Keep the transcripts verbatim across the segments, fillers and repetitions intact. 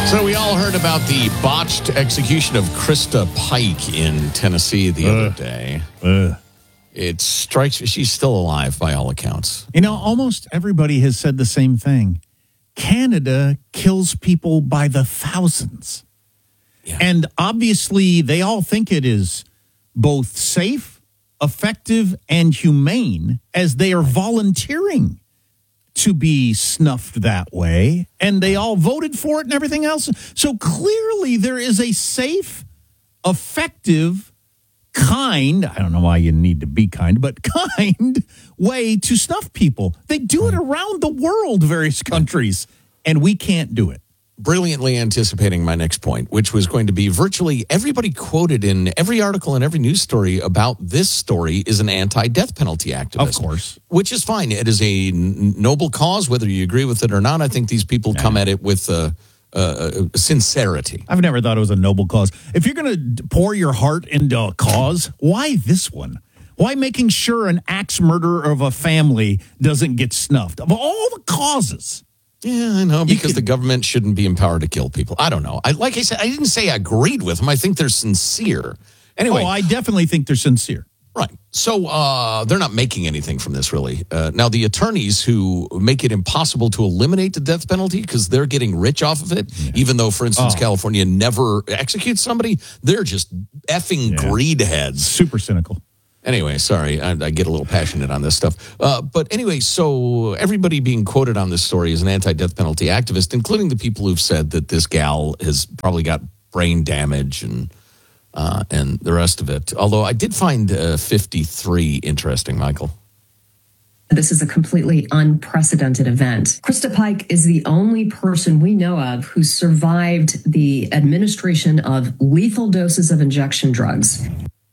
So we all heard about the botched execution of Krista Pike in Tennessee the uh, other day. Uh. It strikes me, she's still alive by all accounts. You know, almost everybody has said the same thing. Canada kills people by the thousands. Yeah. And obviously, they all think it is both safe, effective, and humane as they are volunteering to be snuffed that way. And they all voted for it and everything else. So clearly, there is a safe, effective, kind, I don't know why you need to be kind, but kind way to snuff people. They do it around the world, various countries, and we can't do it. Brilliantly anticipating my next point, which was going to be virtually everybody quoted in every article and every news story about this story is an anti-death penalty activist. Of course. Which is fine. It is a n- noble cause, whether you agree with it or not. I think these people yeah. come at it with uh, uh, sincerity. I've never thought it was a noble cause. If you're going to pour your heart into a cause, why this one? Why making sure an axe murderer of a family doesn't get snuffed? Of all the causes. Yeah, I know, because could, the government shouldn't be empowered to kill people. I don't know. I Like I said, I didn't say I agreed with them. I think they're sincere. Anyway. Oh, I definitely think they're sincere. Right. So uh, they're not making anything from this, really. Uh, now, the attorneys who make it impossible to eliminate the death penalty because they're getting rich off of it, yeah. even though, for instance, oh. California never executes somebody, they're just effing yeah. greed heads. Super cynical. Anyway, sorry, I, I get a little passionate on this stuff. Uh, but anyway, so everybody being quoted on this story is an anti-death penalty activist, including the people who've said that this gal has probably got brain damage and uh, and the rest of it. Although I did find uh, fifty-three interesting, Michael. This is a completely unprecedented event. Krista Pike is the only person we know of who survived the administration of lethal doses of injection drugs.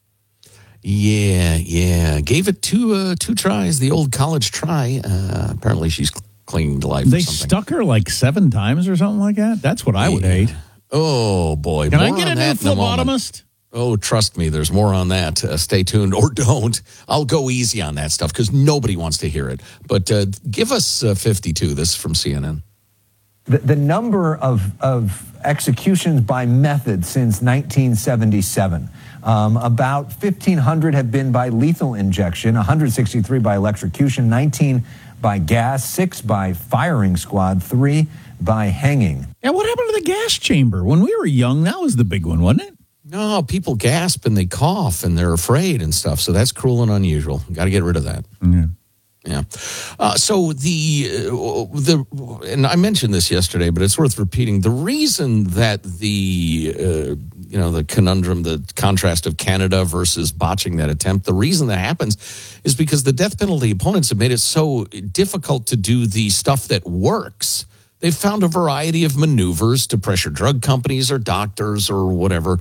Yeah, yeah. Gave it two uh, two tries, the old college try. Uh, apparently she's clinging to life. They or something. Stuck her like seven times or something like that? That's what I would yeah. hate. Oh, boy. Can more I get a new phlebotomist? Oh, trust me, there's more on that. Uh, stay tuned or don't. I'll go easy on that stuff because nobody wants to hear it. But uh, give us uh, fifty-two. This is from C N N. The, the number of, of executions by method since nineteen seventy-seven. Um, about fifteen hundred have been by lethal injection, one hundred sixty-three by electrocution, nineteen by gas, six by firing squad, three by hanging. And what happened to the gas chamber? When we were young, that was the big one, wasn't it? No, people gasp and they cough and they're afraid and stuff. So that's cruel and unusual. Got to get rid of that. Yeah. Yeah. Uh, so the, uh, the, and I mentioned this yesterday, but it's worth repeating. The reason that the, uh, you know, the conundrum, the contrast of Canada versus botching that attempt, the reason that happens is because the death penalty opponents have made it so difficult to do the stuff that works. They've found a variety of maneuvers to pressure drug companies or doctors or whatever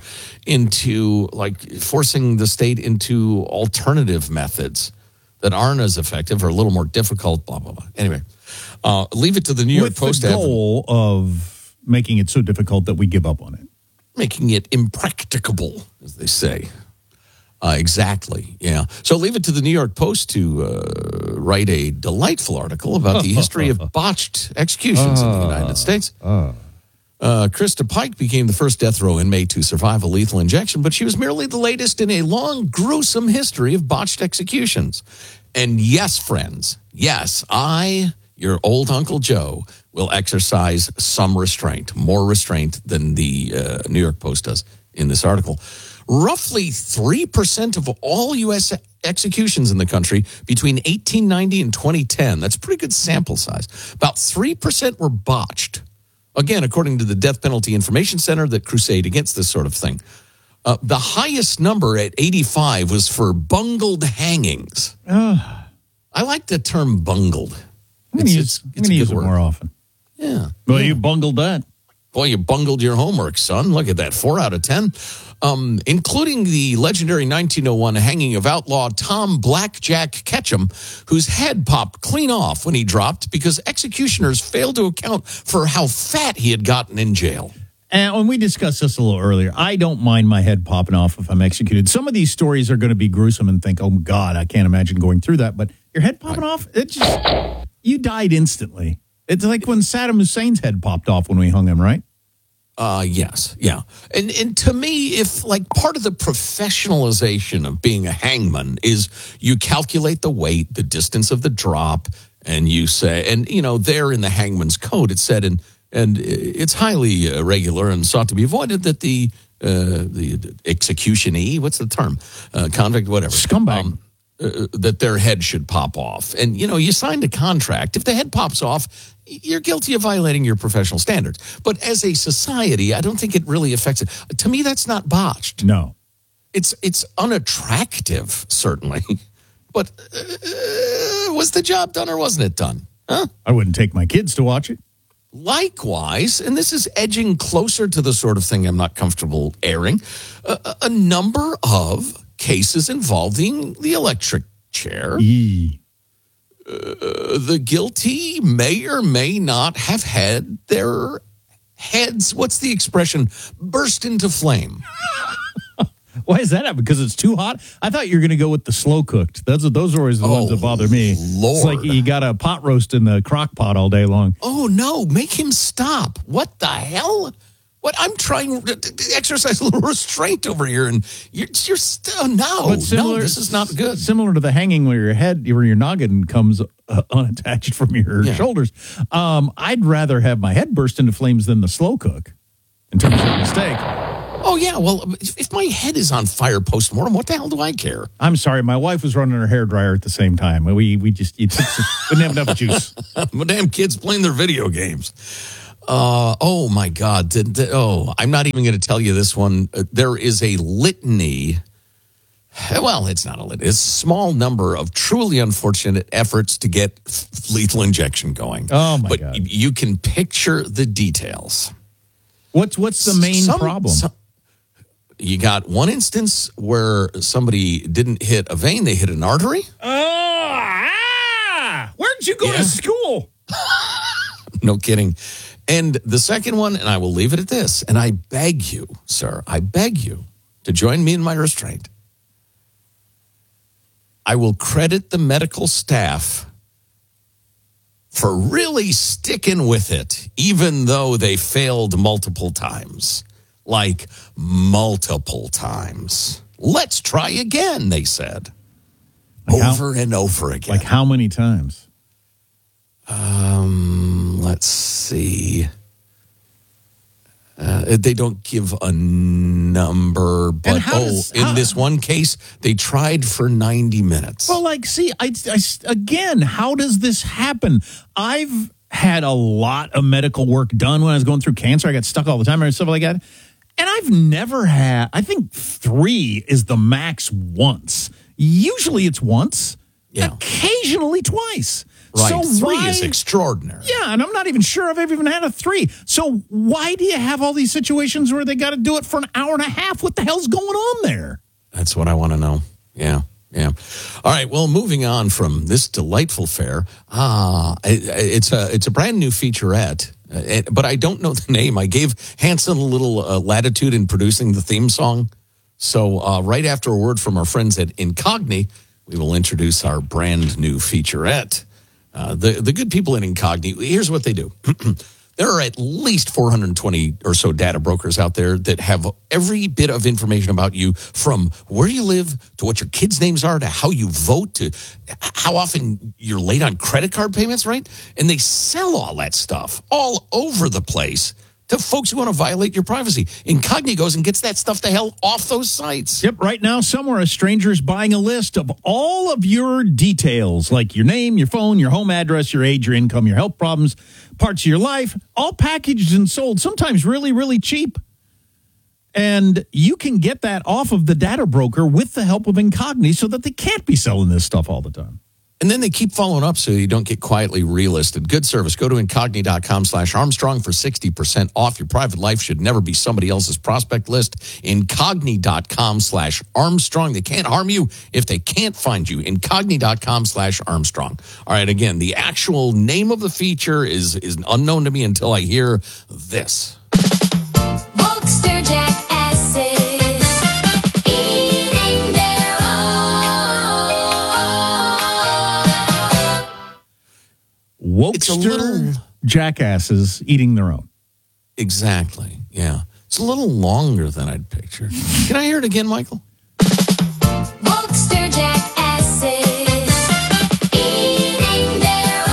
into, like, forcing the state into alternative methods that aren't as effective or a little more difficult, blah, blah, blah. Anyway, uh, leave it to the New York With Post. With the goal of making it so difficult that we give up on it. Making it impracticable, as they say. Uh, exactly, yeah. So leave it to the New York Post to uh, write a delightful article about the history of botched executions uh, in the United States. Uh. Uh, Krista Pike became the first death row inmate to survive a lethal injection, but she was merely the latest in a long, gruesome history of botched executions. And yes, friends, yes, I, your old Uncle Joe, will exercise some restraint, more restraint than the uh, New York Post does in this article. Roughly three percent of all U S executions in the country between eighteen ninety and twenty ten, that's a pretty good sample size, about three percent were botched. Again, according to the Death Penalty Information Center that crusade against this sort of thing. Uh, the highest number at eighty-five was for bungled hangings. Uh, I like the term bungled. I'm going to use, it's, it's use it more often. Yeah. Well, yeah. you bungled that. Boy, you bungled your homework, son. Look at that, four out of ten. Um, including the legendary nineteen oh one hanging of outlaw Tom Blackjack Ketchum, whose head popped clean off when he dropped because executioners failed to account for how fat he had gotten in jail. And when we discussed this a little earlier, I don't mind my head popping off if I'm executed. Some of these stories are going to be gruesome and think, oh, God, I can't imagine going through that. But your head popping right. off, it just, you died instantly. It's like when Saddam Hussein's head popped off when we hung him, right? Uh, yes, yeah. And and to me, if like part of the professionalization of being a hangman is you calculate the weight, the distance of the drop, and you say, and you know, there in the hangman's code, it said, and and it's highly uh, regular and sought to be avoided that the uh, the, the executionee, what's the term, uh, convict, whatever, Scumbag. um, uh, that their head should pop off. And you know, you signed a contract. If the head pops off, you're guilty of violating your professional standards. But as a society, I don't think it really affects it. To me, that's not botched. No. It's it's unattractive, certainly. But uh, was the job done or wasn't it done? Huh? I wouldn't take my kids to watch it. Likewise, and this is edging closer to the sort of thing I'm not comfortable airing, a, a number of cases involving the electric chair. Yee. Uh, the guilty may or may not have had their heads, what's the expression, burst into flame. Why is that? Because it's too hot? I thought you were going to go with the slow cooked. Those are those are always the Oh, ones that bother me. Lord. It's like you got a pot roast in the crock pot all day long. Oh, no, make him stop. What the hell? What I'm trying to exercise a little restraint over here, and you're, you're still, no, But similar- no, this is not good. Similar to the hanging where your head, where your noggin comes uh, unattached from your Yeah. shoulders. Um, I'd rather have my head burst into flames than the slow cook in terms of mistake. Oh, yeah, well, if, if my head is on fire post-mortem, what the hell do I care? I'm sorry, my wife was running her hairdryer at the same time. We we just you just didn't have enough juice. My damn kids playing their video games. Uh, oh, my God. Did, did- oh, I'm not even going to tell you this one. Uh, there is a litany. Well, it's not a litany. It's a small number of truly unfortunate efforts to get lethal injection going. Oh, my but God. y- you can picture the details. What's what's the main Some- problem? some- you got one instance where somebody didn't hit a vein, they hit an artery. Oh, ah! Where'd you go Yeah. to school? No kidding. And the second one, and I will leave it at this, and I beg you, sir, I beg you to join me in my restraint. I will credit the medical staff for really sticking with it, even though they failed multiple times. Like multiple times. Let's try again, they said. Like how- Over and over again. Like how many times? Um, let's see. Uh, they don't give a number, but how oh, does- in how- this one case, they tried for ninety minutes. Well, like, see, I, I, again, how does this happen? I've had a lot of medical work done when I was going through cancer. I got stuck all the time and stuff like that. And I've never had, I think three is the max once. Usually it's once, Yeah. occasionally twice. right, So three why, is extraordinary. yeah, and I'm not even sure if I've even had a three. So why do you have all these situations where they got to do it for an hour and a half? What the hell's going on there? That's what I want to know. Yeah, yeah. All right. Well, moving on from this delightful fare, ah, it, it's a it's a brand new featurette, uh, it- but I don't know the name. I gave Hanson a little uh, latitude in producing the theme song, so uh, right after a word from our friends at Incogni, we will introduce our brand new featurette. Uh, the the good people at Incogni, here's what they do. There are at least four hundred twenty or so data brokers out there that have every bit of information about you, from where you live to what your kids' names are to how you vote to how often you're late on credit card payments, right? And they sell all that stuff all over the place to folks who want to violate your privacy. Incogni goes and gets that stuff the hell off those sites. Yep, right now, somewhere a stranger's buying a list of all of your details, like your name, your phone, your home address, your age, your income, your health problems, parts of your life, all packaged and sold, sometimes really, really cheap. And you can get that off of the data broker with the help of Incogni so that they can't be selling this stuff all the time. And then they keep following up so you don't get quietly relisted. Good service. Go to incogni.com slash Armstrong for sixty percent off. Your private life should never be somebody else's prospect list. Incogni.com slash Armstrong. They can't harm you if they can't find you. Incogni.com slash Armstrong. All right, again, the actual name of the feature is, is unknown to me until I hear this. Volkster jackasses eating their own. It's a Wokester little- jackasses eating their own. Exactly. Yeah. It's a little longer than I'd pictured. Can I hear it again, Michael? Wokester jackasses eating their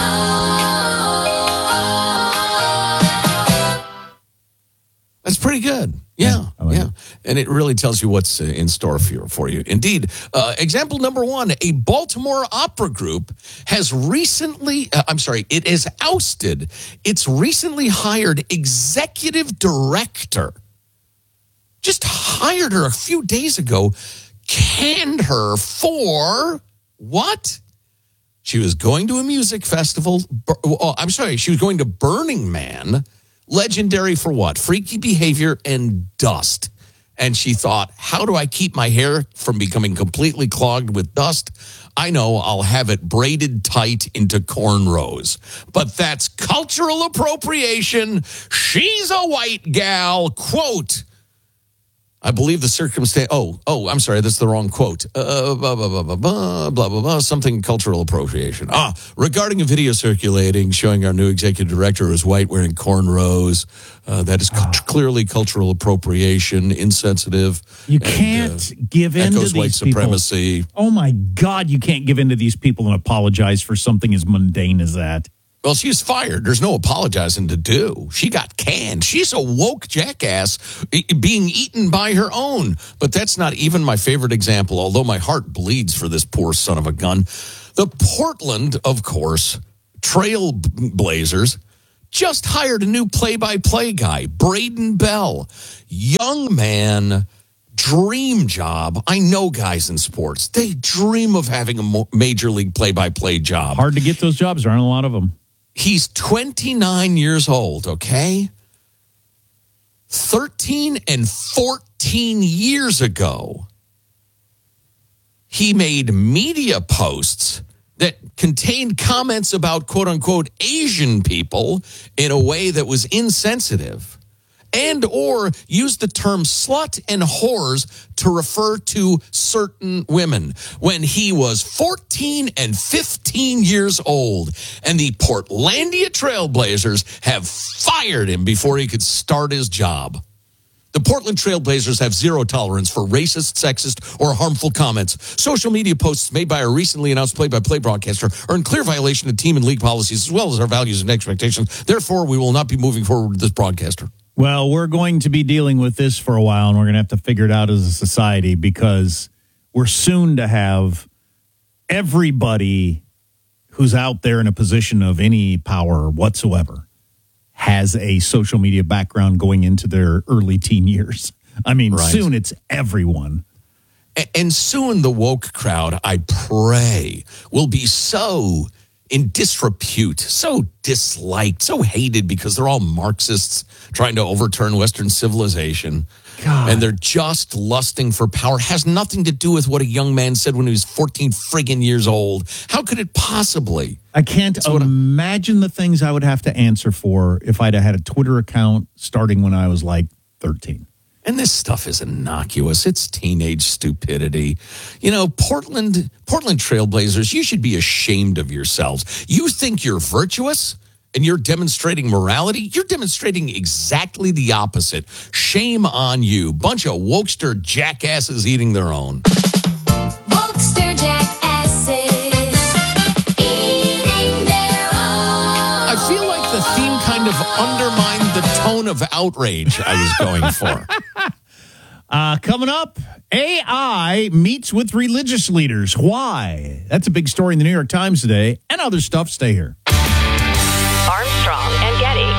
own. That's pretty good. Yeah, I like yeah. it. And it really tells you what's uh, in store for you. For you. Indeed. Uh, example number one, a Baltimore opera group has recently, uh, I'm sorry, it has ousted its recently hired executive director. Just hired her a few days ago, canned her for what? She was going to a music festival. Bur- Oh, I'm sorry, she was going to Burning Man. Legendary for what? Freaky behavior and dust. And she thought, how do I keep my hair from becoming completely clogged with dust? I know, I'll have it braided tight into cornrows. But that's cultural appropriation. She's a white gal. Quote, I believe the circumstance. Oh, oh, I'm sorry. That's the wrong quote. Uh, blah, blah, blah, blah, blah, blah, blah, blah, something cultural appropriation. Ah, regarding a video circulating showing our new executive director is white wearing cornrows. Uh, that is cu- clearly cultural appropriation, insensitive. You and, can't uh, give in to echoes white these people. supremacy. Oh my God, you can't give in to these people and apologize for something as mundane as that. Well, she's fired. There's no apologizing to do. She got canned. She's a woke jackass e- being eaten by her own. But that's not even my favorite example, although my heart bleeds for this poor son of a gun. The Portland, of course, Trail Blazers just hired a new play-by-play guy, Braden Bell. Young man, dream job. I know guys in sports. They dream of having a mo- major league play-by-play job. Hard to get those jobs. There aren't a lot of them. He's twenty-nine years old, okay? thirteen and fourteen years ago, he made media posts that contained comments about quote-unquote Asian people in a way that was insensitive, and or used the term slut and whores to refer to certain women when he was fourteen and fifteen years old. And the Portlandia Trailblazers have fired him before he could start his job. The Portland Trailblazers have zero tolerance for racist, sexist, or harmful comments. Social media posts made by our recently announced play-by-play broadcaster are in clear violation of team and league policies as well as our values and expectations. Therefore, we will not be moving forward with this broadcaster. Well, we're going to be dealing with this for a while, and we're going to have to figure it out as a society because we're soon to have everybody who's out there in a position of any power whatsoever has a social media background going into their early teen years. I mean, Right. soon it's everyone. A- And soon the woke crowd, I pray, will be so in disrepute, so disliked, so hated because they're all Marxists trying to overturn Western civilization. God. And they're just lusting for power. Has nothing to do with what a young man said when he was fourteen friggin' years old. How could it possibly? I can't what I- imagine the things I would have to answer for if I'd have had a Twitter account starting when I was like thirteen. And this stuff is innocuous. It's teenage stupidity. You know, Portland, Portland Trailblazers, you should be ashamed of yourselves. You think you're virtuous and you're demonstrating morality? You're demonstrating exactly the opposite. Shame on you. Bunch of wokester jackasses eating their own. Wokester jackasses eating their own. I feel like the theme kind of undermined the tone of outrage I was going for. Uh, coming up, A I meets with religious leaders. Why? That's a big story in the New York Times today, and other stuff. Stay here. Armstrong and Getty.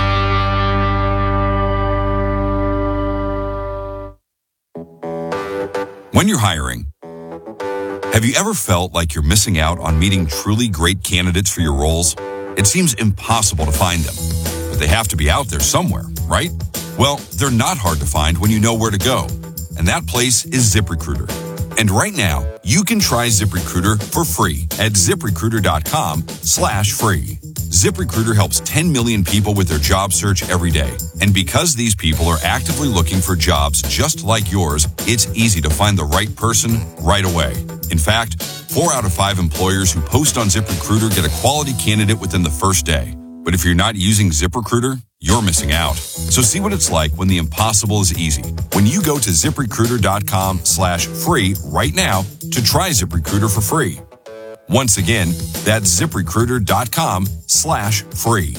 When you're hiring, have you ever felt like you're missing out on meeting truly great candidates for your roles? It seems impossible to find them, but they have to be out there somewhere, right? Well, they're not hard to find when you know where to go, and that place is ZipRecruiter. And right now, you can try ZipRecruiter for free at ZipRecruiter.com slash free. ZipRecruiter helps ten million people with their job search every day. And because these people are actively looking for jobs just like yours, it's easy to find the right person right away. In fact, four out of five employers who post on ZipRecruiter get a quality candidate within the first day. But if you're not using ZipRecruiter, you're missing out. So see what it's like when the impossible is easy. When you go to ZipRecruiter.com slash free right now to try ZipRecruiter for free. Once again, that's ZipRecruiter.com slash free.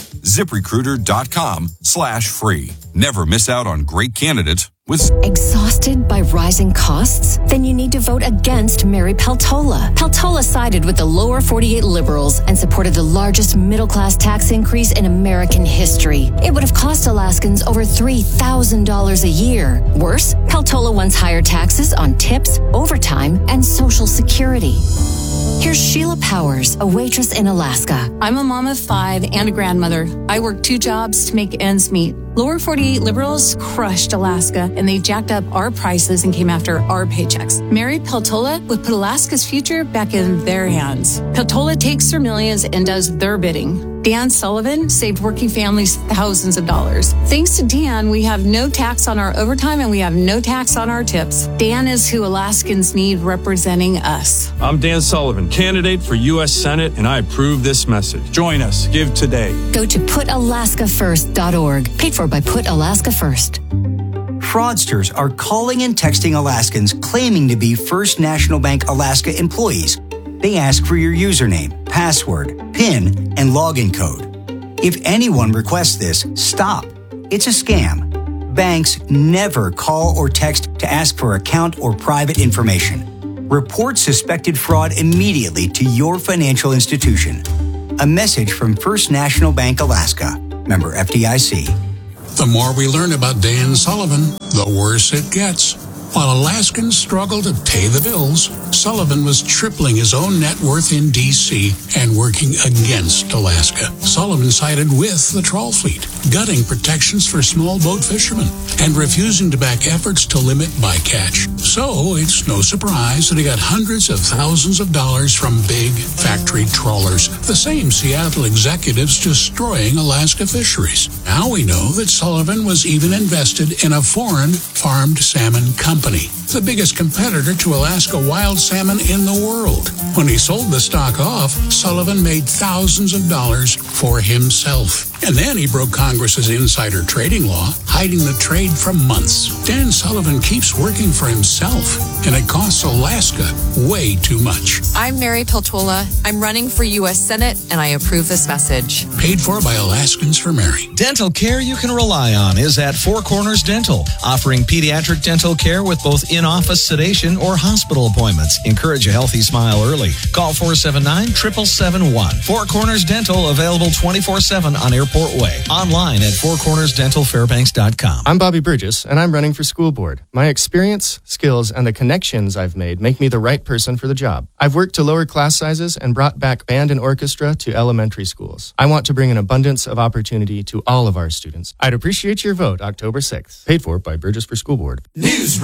ZipRecruiter.com slash free. Never miss out on great candidates with... Exhausted by rising costs? Then you need to vote against Mary Peltola. Peltola sided with the lower forty-eight liberals and supported the largest middle-class tax increase in American history. It would have cost Alaskans over three thousand dollars a year. Worse, Peltola wants higher taxes on tips, overtime, and Social Security. Here's Sheila Powers, a waitress in Alaska. I'm a mom of five and a grandmother. I work two jobs to make ends meet. Lower forty-eight liberals crushed Alaska, and they jacked up our prices and came after our paychecks. Mary Peltola would put Alaska's future back in their hands. Peltola takes their millions and does their bidding. Dan Sullivan saved working families thousands of dollars. Thanks to Dan, we have no tax on our overtime and we have no tax on our tips. Dan is who Alaskans need representing us. I'm Dan Sullivan, candidate for U S Senate, and I approve this message. Join us. Give today. Go to put alaska first dot org. Paid for by Put Alaska First. Fraudsters are calling and texting Alaskans claiming to be First National Bank Alaska employees. They ask for your username, password, PIN, and login code. If anyone requests this, stop. It's a scam. Banks never call or text to ask for account or private information. Report suspected fraud immediately to your financial institution. A message from First National Bank Alaska, member F D I C. The more we learn about Dan Sullivan, the worse it gets. While Alaskans struggle to pay the bills, Sullivan was tripling his own net worth in D C and working against Alaska. Sullivan sided with the trawl fleet, gutting protections for small boat fishermen and refusing to back efforts to limit bycatch. So it's no surprise that he got hundreds of thousands of dollars from big factory trawlers, the same Seattle executives destroying Alaska fisheries. Now we know that Sullivan was even invested in a foreign farmed salmon company. The biggest competitor to Alaska wild salmon in the world. When he sold the stock off, Sullivan made thousands of dollars for himself. And then he broke Congress's insider trading law, hiding the trade for months. Dan Sullivan keeps working for himself, and it costs Alaska way too much. I'm Mary Peltola. I'm running for U S Senate, and I approve this message. Paid for by Alaskans for Mary. Dental care you can rely on is at Four Corners Dental, offering pediatric dental care with both in-office sedation or hospital appointments. Encourage a healthy smile early. Call four seven nine, seven seven seven one. Four Corners Dental, available twenty-four seven on Airport Way. Online at four corners dental fairbanks dot com. I'm Bobby Burgess, and I'm running for school board. My experience, skills, and the connections I've made make me the right person for the job. I've worked to lower class sizes and brought back band and orchestra to elementary schools. I want to bring an abundance of opportunity to all of our students. I'd appreciate your vote October sixth. Paid for by Burgess for School Board. News